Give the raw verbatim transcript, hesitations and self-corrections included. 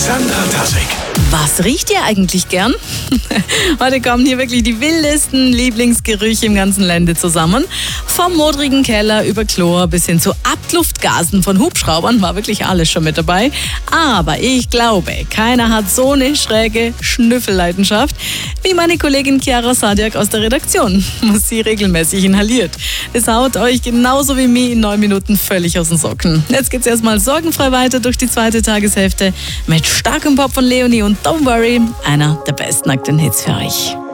Sandra Tassek. Was riecht ihr eigentlich gern? Heute kommen hier wirklich die wildesten Lieblingsgerüche im ganzen Lande zusammen. Vom modrigen Keller über Chlor bis hin zu Abluftgasen von Hubschraubern war wirklich alles schon mit dabei. Aber ich glaube, keiner hat so eine schräge Schnüffelleidenschaft wie meine Kollegin Chiara Sadiak aus der Redaktion. Sie regelmäßig inhaliert. Das haut euch genauso wie mir in neun Minuten völlig aus den Socken. Jetzt geht's erstmal sorgenfrei weiter durch die zweite Tageshälfte mit starkem Pop von Leonie und Don't Worry, einer der besten aktuellen Hits für euch.